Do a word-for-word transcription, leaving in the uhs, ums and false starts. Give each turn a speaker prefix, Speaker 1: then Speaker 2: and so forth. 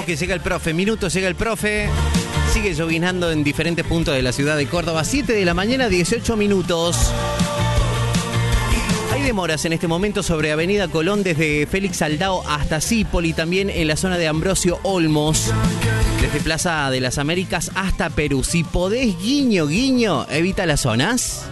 Speaker 1: que llega el profe, minutos llega el profe. Sigue llovinando en diferentes puntos de la ciudad de Córdoba. siete de la mañana, dieciocho minutos. Hay demoras en este momento sobre Avenida Colón desde Félix Aldao hasta Cipoli, también en la zona de Ambrosio Olmos, desde Plaza de las Américas hasta Perú. Si podés, guiño, guiño, evita las zonas.